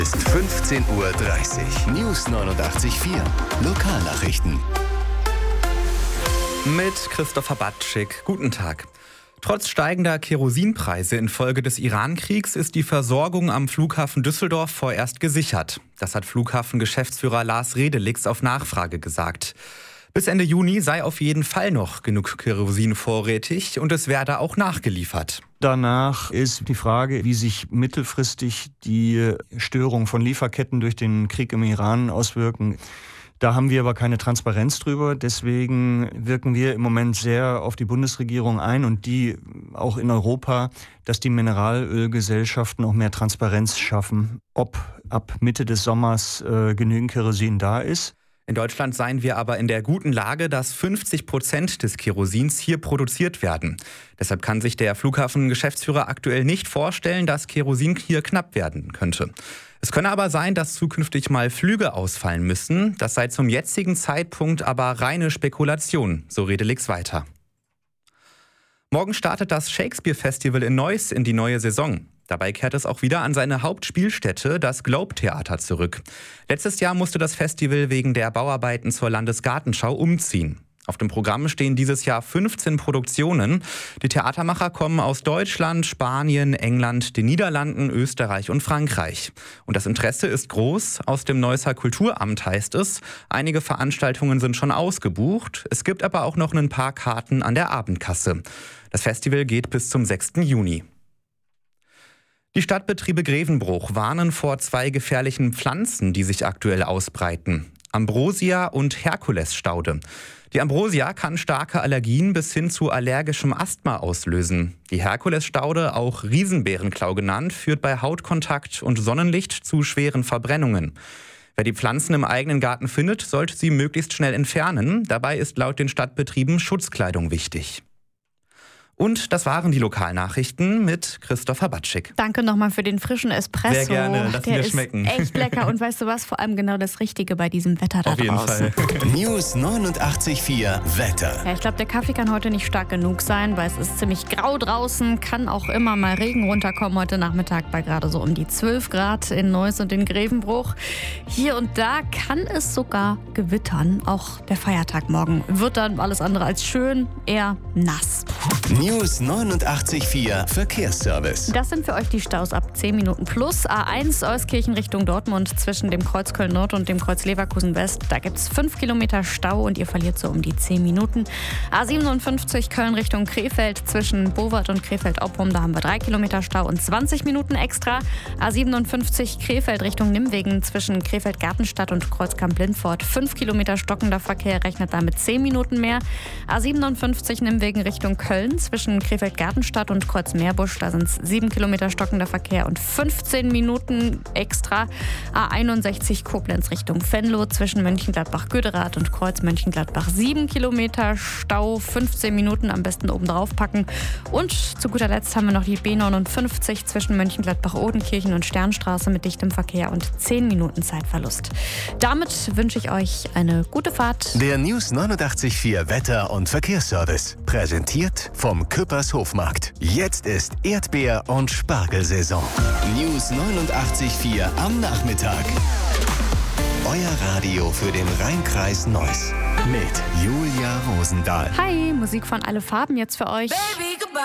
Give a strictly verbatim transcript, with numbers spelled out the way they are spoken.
Ist fünfzehn Uhr dreißig. News neunundachtzig Komma vier. Lokalnachrichten. Mit Christopher Batschik. Guten Tag. Trotz steigender Kerosinpreise infolge des Iran-Kriegs ist die Versorgung am Flughafen Düsseldorf vorerst gesichert. Das hat Flughafen-Geschäftsführer Lars Redelix auf Nachfrage gesagt. Bis Ende Juni sei auf jeden Fall noch genug Kerosin vorrätig und es werde auch nachgeliefert. Danach ist die Frage, wie sich mittelfristig die Störung von Lieferketten durch den Krieg im Iran auswirken. Da haben wir aber keine Transparenz drüber. Deswegen wirken wir im Moment sehr auf die Bundesregierung ein und die auch in Europa, dass die Mineralölgesellschaften auch mehr Transparenz schaffen, ob ab Mitte des Sommers äh, genügend Kerosin da ist. In Deutschland seien wir aber in der guten Lage, dass fünfzig Prozent des Kerosins hier produziert werden. Deshalb kann sich der Flughafengeschäftsführer aktuell nicht vorstellen, dass Kerosin hier knapp werden könnte. Es könne aber sein, dass zukünftig mal Flüge ausfallen müssen. Das sei zum jetzigen Zeitpunkt aber reine Spekulation, so Redelix weiter. Morgen startet das Shakespeare-Festival in Neuss in die neue Saison. Dabei kehrt es auch wieder an seine Hauptspielstätte, das Globe-Theater, zurück. Letztes Jahr musste das Festival wegen der Bauarbeiten zur Landesgartenschau umziehen. Auf dem Programm stehen dieses Jahr fünfzehn Produktionen. Die Theatermacher kommen aus Deutschland, Spanien, England, den Niederlanden, Österreich und Frankreich. Und das Interesse ist groß. Aus dem Neusser Kulturamt heißt es, einige Veranstaltungen sind schon ausgebucht. Es gibt aber auch noch ein paar Karten an der Abendkasse. Das Festival geht bis zum sechsten Juni. Die Stadtbetriebe Grevenbruch warnen vor zwei gefährlichen Pflanzen, die sich aktuell ausbreiten: Ambrosia und Herkulesstaude. Die Ambrosia kann starke Allergien bis hin zu allergischem Asthma auslösen. Die Herkulesstaude, auch Riesenbärenklau genannt, führt bei Hautkontakt und Sonnenlicht zu schweren Verbrennungen. Wer die Pflanzen im eigenen Garten findet, sollte sie möglichst schnell entfernen. Dabei ist laut den Stadtbetrieben Schutzkleidung wichtig. Und das waren die Lokalnachrichten mit Christopher Batschik. Danke nochmal für den frischen Espresso. Sehr gerne, lass Der mir ist schmecken. echt lecker und weißt du was, vor allem genau das Richtige bei diesem Wetter da Auf jeden draußen. Fall. News neunundachtzig Komma vier Wetter. Ja, ich glaube, der Kaffee kann heute nicht stark genug sein, weil es ist ziemlich grau draußen, kann auch immer mal Regen runterkommen heute Nachmittag bei gerade so um die zwölf Grad in Neuss und in Grevenbruch. Hier und da kann es sogar gewittern. Auch der Feiertag morgen wird dann alles andere als schön, eher nass. News neunundachtzig Komma vier Verkehrsservice. Das sind für euch die Staus ab zehn Minuten plus. A eins Euskirchen Richtung Dortmund zwischen dem Kreuz Köln Nord und dem Kreuz Leverkusen West. Da gibt es fünf Kilometer Stau und ihr verliert so um die zehn Minuten. A siebenundfünfzig Köln Richtung Krefeld zwischen Bowart und Krefeld-Oppum. Da haben wir drei Kilometer Stau und zwanzig Minuten extra. A siebenundfünfzig Krefeld Richtung Nimwegen zwischen Krefeld-Gartenstadt und Kreuzkamp-Lindfort. fünf Kilometer stockender Verkehr, rechnet da mit zehn Minuten mehr. A siebenundfünfzig Nimwegen Richtung Köln zwischen Krefeld-Gartenstadt und Kreuz-Meerbusch. Da sind es sieben Kilometer stockender Verkehr und fünfzehn Minuten extra. A einundsechzig Koblenz Richtung Venlo zwischen Mönchengladbach-Göderath und Kreuz Mönchengladbach. sieben Kilometer Stau, fünfzehn Minuten am besten oben drauf packen. Und zu guter Letzt haben wir noch die B neunundfünfzig zwischen Mönchengladbach-Odenkirchen und Sternstraße mit dichtem Verkehr und zehn Minuten Zeitverlust. Damit wünsche ich euch eine gute Fahrt. Der News neunundachtzig Komma vier Wetter- und Verkehrsservice. Präsentiert vom Küppers Hofmarkt. Jetzt ist Erdbeer- und Spargelsaison. News neunundachtzig Komma vier am Nachmittag. Euer Radio für den Rheinkreis Neuss. Mit Julia Rosendahl. Hi, Musik von Alle Farben jetzt für euch. Baby.